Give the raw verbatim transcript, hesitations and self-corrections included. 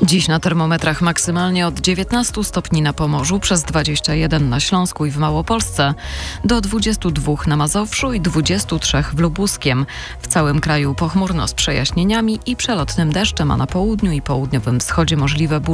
Dziś na termometrach maksymalnie od dziewiętnastu stopni na Pomorzu, przez dwadzieścia jeden na Śląsku i w Małopolsce, do dwudziestu dwóch na Mazowszu i dwudziestu trzech w Lubuskiem. W całym kraju pochmurno z przejaśnieniami i przelotnym deszczem, a na południu i południowym wschodzie możliwe burze.